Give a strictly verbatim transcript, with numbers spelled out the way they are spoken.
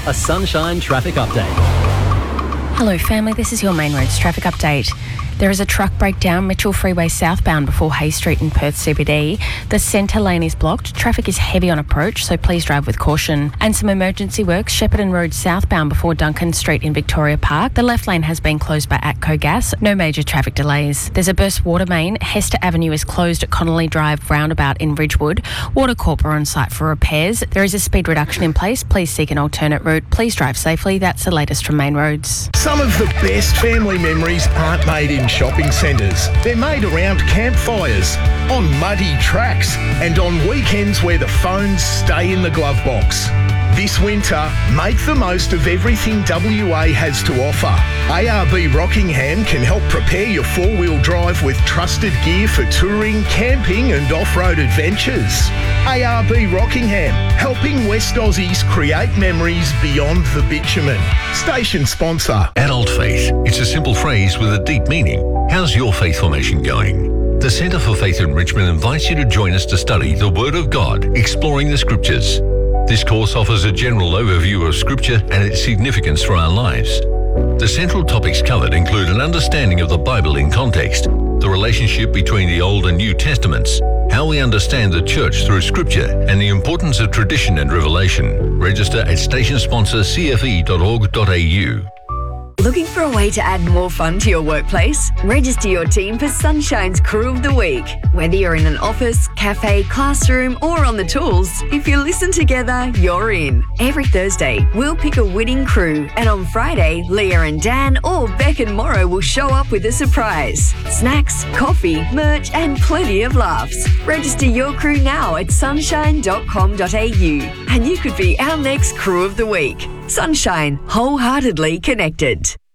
A Sunshine traffic update. Hello family, this is your Main Roads traffic update. There is a truck breakdown Mitchell Freeway southbound before Hay Street in Perth C B D. The centre lane is blocked. Traffic is heavy on approach, so please drive with caution. And some emergency works, Shepparton Road southbound before Duncan Street in Victoria Park. The left lane has been closed by Atco Gas. No major traffic delays. There's a burst water main. Hester Avenue is closed at Connolly Drive roundabout in Ridgewood. Water Corp are on site for repairs. There is a speed reduction in place. Please seek an alternate route. Please drive safely. That's the latest from Main Roads. Some of the best family memories aren't made in shopping centres. They're made around campfires, on muddy tracks, and on weekends where the phones stay in the glove box. This winter, make the most of everything W A has to offer. A R B Rockingham can help prepare your four-wheel drive with trusted gear for touring, camping and off-road adventures. A R B Rockingham, helping West Aussies create memories beyond the bitumen. Station sponsor. Adult faith. It's a simple phrase with a deep meaning. How's your faith formation going? The Centre for Faith in Richmond invites you to join us to study the Word of God, exploring the Scriptures. This course offers a general overview of Scripture and its significance for our lives. The central topics covered include an understanding of the Bible in context, the relationship between the Old and New Testaments, how we understand the church through Scripture, and the importance of tradition and revelation. Register at station sponsor c f e dot org dot a u. Looking for a way to add more fun to your workplace? Register your team for Sunshine's Crew of the Week. Whether you're in an office, cafe, classroom, or on the tools, if you listen together, you're in. Every Thursday, we'll pick a winning crew, and on Friday, Leah and Dan or Beck and Morrow will show up with a surprise. Snacks, coffee, merch, and plenty of laughs. Register your crew now at sunshine dot com dot a u, and you could be our next Crew of the Week. Sunshine, wholeheartedly connected.